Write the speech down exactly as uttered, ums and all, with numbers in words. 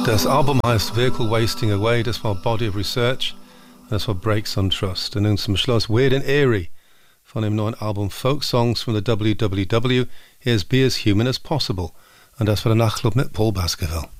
Das Album heißt Vehicle Wasting Away, das war Body of Research, das war Brakes on Trust. Und nun zum Schluss Weird and Eerie von dem neuen Album Folk Songs from the W W W. Here's Be as Human as Possible. Und das war der Nachtclub mit Paul Baskerville.